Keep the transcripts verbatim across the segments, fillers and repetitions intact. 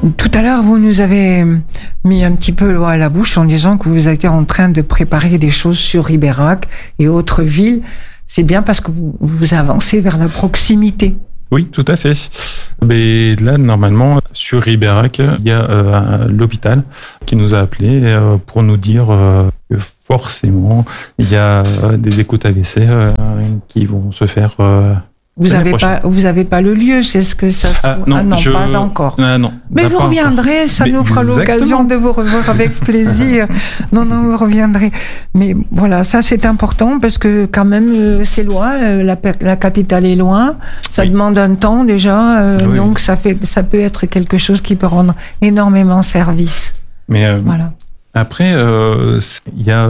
Tout à l'heure, vous nous avez mis un petit peu l'eau à la bouche en disant que vous étiez en train de préparer des choses sur Ribérac et autres villes. C'est bien parce que vous, vous avancez vers la proximité. Oui, tout à fait. Mais là, normalement, sur Ribérac, il y a euh, l'hôpital qui nous a appelés euh, pour nous dire euh, que forcément, il y a euh, des écoutes A V C euh, qui vont se faire... Euh, Vous n'avez pas, vous avez pas le lieu, c'est ce que ça se... Ah non, ah non je... pas encore. Ah non, mais vous reviendrez, encore. Ça Mais nous fera exactement. l'occasion de vous revoir avec plaisir. non, non, vous reviendrez. Mais voilà, ça c'est important parce que quand même c'est loin, la, la capitale est loin, ça oui. demande un temps déjà, euh, oui, donc oui. ça fait, ça peut être quelque chose qui peut rendre énormément service. Mais euh, voilà. Après, il euh, y a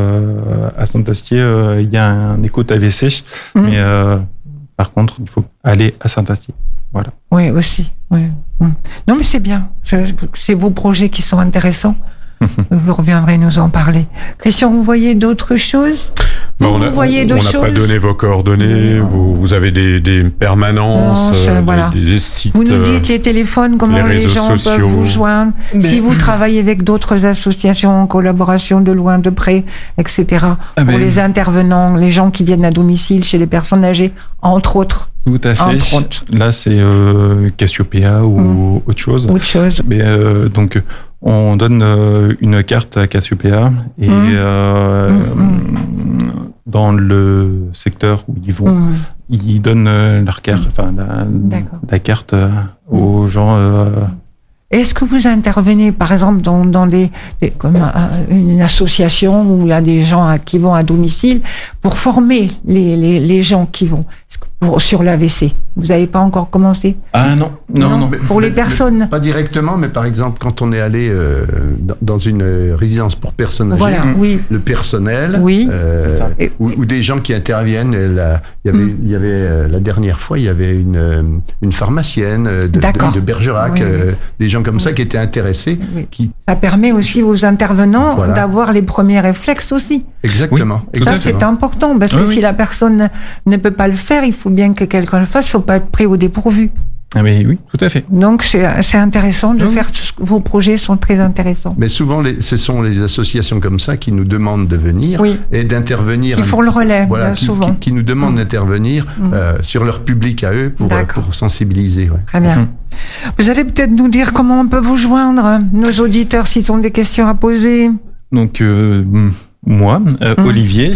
euh, à Saint-Astier, il euh, y a un écoute A V C, mmh. mais euh, par contre, il faut aller à Saint-Astier. Voilà. Oui, aussi. Oui. Non, mais c'est bien. C'est, c'est vos projets qui sont intéressants. Vous reviendrez nous en parler. Christian, vous voyez d'autres choses? Vous, on a, vous voyez d'autres choses? On n'a pas donné vos coordonnées. Vous, vous avez des, des permanences, non, euh, voilà. des, des sites. Vous nous dites les téléphones, comment les, les gens sociaux. peuvent vous joindre. Mais... Si vous travaillez avec d'autres associations en collaboration de loin, de près, et cetera. Ah pour mais... les intervenants, les gens qui viennent à domicile chez les personnes âgées, entre autres. Tout à fait. Là, c'est euh, Cassiopeia ou mmh. autre chose. Autre chose. Mais euh, donc, on donne euh, une carte à Cassiopeia et mmh. Euh, mmh. dans le secteur où ils vont, mmh. ils donnent leur carte, mmh. enfin la, la carte euh, aux mmh. gens. Euh, Est-ce que vous intervenez, par exemple, dans, dans des, des, comme une association où il y a des gens à, qui vont à domicile pour former les, les, les gens qui vont pour, sur l'A V C? Vous n'avez pas encore commencé? Ah non, non, non. non. Mais, pour les mais, personnes. Mais pas directement, mais par exemple, quand on est allé euh, dans une résidence pour personnes âgées, voilà, oui. le personnel, oui, euh, ou, ou des gens qui interviennent. La, il y avait, mm. il y avait euh, la dernière fois, il y avait une, une pharmacienne de, de, de Bergerac, oui, euh, oui. des gens comme oui. ça qui étaient intéressés. Oui. Qui... Ça permet aussi aux intervenants voilà. d'avoir les premiers réflexes aussi. Exactement. Oui, ça, c'est important, parce que oui, si oui. la personne ne peut pas le faire, il faut bien que quelqu'un le fasse, il ne faut pas être pris au dépourvu. Ah mais oui, tout à fait. Donc c'est, c'est intéressant de oui. faire, vos projets sont très intéressants. Mais souvent, les, ce sont les associations comme ça qui nous demandent de venir oui. et d'intervenir. Qui font le relais, voilà, qui, souvent. Qui, qui nous demandent mmh. d'intervenir mmh. euh, sur leur public à eux pour, euh, pour sensibiliser. Ouais. Très bien. Mmh. Vous allez peut-être nous dire comment on peut vous joindre, nos auditeurs, s'ils ont des questions à poser. Donc, euh, moi, euh, mmh. Olivier,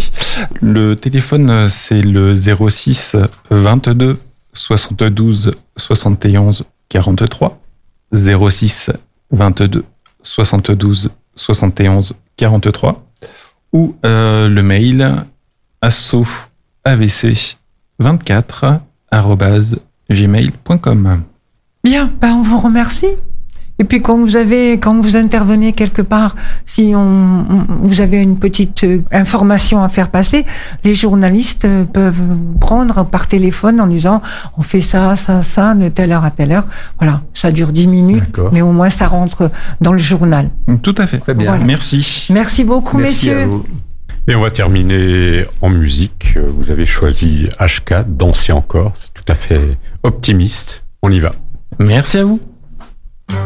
le téléphone, c'est le zéro six vingt-deux soixante-douze soixante et onze quarante-trois, zéro six vingt-deux soixante-douze soixante et onze quarante-trois, ou euh, le mail asso a v c vingt-quatre arobase gmail point com. Bien, ben on vous remercie. Et puis quand vous avez, quand vous intervenez quelque part, si on, on vous avez une petite information à faire passer, les journalistes peuvent vous prendre par téléphone en disant on fait ça, ça, ça, de telle heure à telle heure. Voilà, ça dure dix minutes, D'accord. mais au moins ça rentre dans le journal. Tout à fait. Très bien. Voilà. Merci. Merci beaucoup, Merci messieurs. À vous. Et on va terminer en musique. Vous avez choisi H K, Danser encore. C'est tout à fait optimiste. On y va. Merci à vous.